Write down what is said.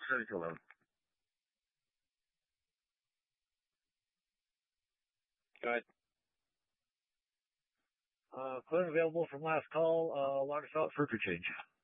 11. Go ahead. Clinton available from last call. Water salt, filter change.